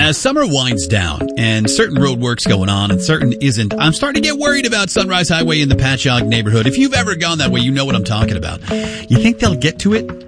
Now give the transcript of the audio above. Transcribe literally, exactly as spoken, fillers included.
As summer winds down and certain road work's going on and certain isn't, I'm starting to get worried about Sunrise Highway in the Patchogue neighborhood. If you've ever gone that way, you know what I'm talking about. You think they'll get to it